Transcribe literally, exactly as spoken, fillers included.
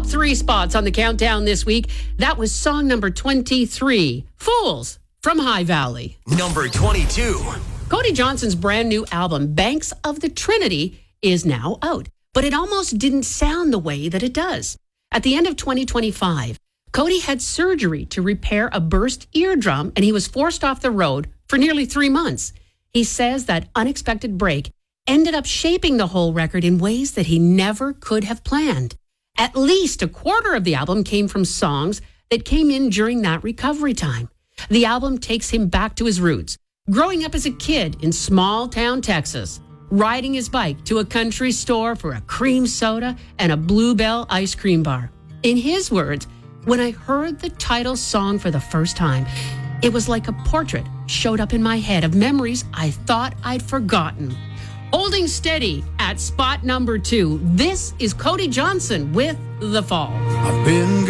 Top three spots on the countdown this week. That was song number twenty-three, Fools from High Valley. Number twenty-two. Cody Johnson's brand new album, Banks of the Trinity, is now out, but it almost didn't sound the way that it does. At the end of twenty twenty-five, Cody had surgery to repair a burst eardrum, and he was forced off the road for nearly three months. He says that unexpected break ended up shaping the whole record in ways that he never could have planned. At least a quarter of the album came from songs that came in during that recovery time. The album takes him back to his roots, growing up as a kid in small town Texas, riding his bike to a country store for a cream soda and a Bluebell ice cream bar. In his words, when I heard the title song for the first time, it was like a portrait showed up in my head of memories I thought I'd forgotten. Holding steady at spot number two, this is Cody Johnson with The Fall. I've been